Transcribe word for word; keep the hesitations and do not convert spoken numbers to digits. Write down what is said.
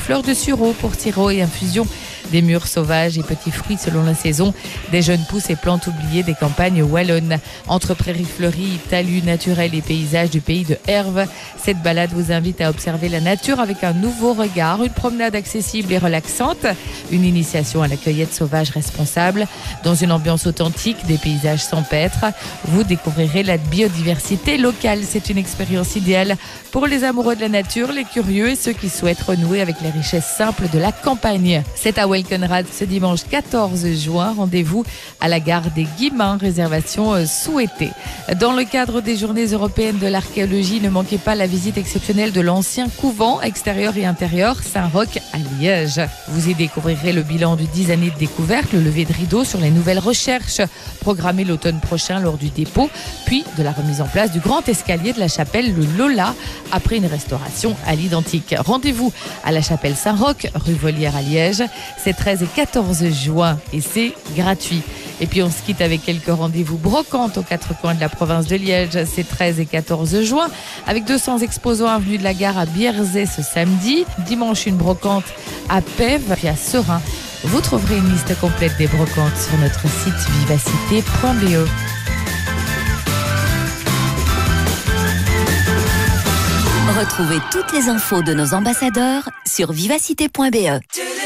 fleurs de sureau pour sirop et infusion, des mûres sauvages et petits fruits selon la saison, des jeunes pousses et plantes oubliées des campagnes wallonnes. Entre prairies fleuries, talus naturels et paysages du pays de Herve, cette balade vous invite à observer la nature avec un nouveau regard, une promenade accessible et relaxante, une initiation à la cueillette sauvage responsable. Dans une ambiance authentique, des paysages champêtres, vous découvrirez la biodiversité locale. C'est une expérience idéale pour les amoureux de la nature, les curieux et ceux qui souhaitent renouer avec les richesses simples de la campagne. C'est à Welkenrad ce dimanche quatorze juin. Rendez-vous à la gare des Guillemins, réservation souhaitée. Dans le cadre des Journées européennes de l'archéologie, ne manquez pas la visite exceptionnelle de l'ancien couvent extérieur et intérieur Saint-Roch à Liège. Vous y découvrirez le bilan de dix années de découverte, le lever de rideau sur les nouvelles recherches programmées l'automne prochain lors du dépôt, puis de la remise en place du grand escalier de la chapelle le Lola après une restauration à l'identique. Rendez-vous à la chapelle Saint-Roch, rue Volière à Liège. C'est treize et quatorze juin et c'est gratuit. Et puis on se quitte avec quelques rendez-vous brocantes aux quatre coins de la province de Liège. C'est treize et quatorze juin avec deux cents exposants avenue de la Gare à Bierzet ce samedi. Dimanche, une brocante à Pèves puis à Serein. Vous trouverez une liste complète des brocantes sur notre site vivacité point b e. Retrouvez toutes les infos de nos ambassadeurs sur vivacité point b e.